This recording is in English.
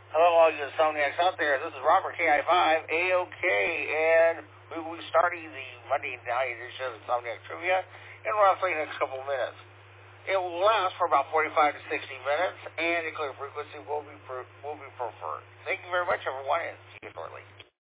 Hello, all you insomniacs out there. This is Robert KI5 AOK, and we will be starting the Monday night edition of Insomniac Trivia in roughly the next couple of minutes. It will last for about 45 to 60 minutes, and the clear frequency will be preferred. Thank you very much, everyone, and see you shortly.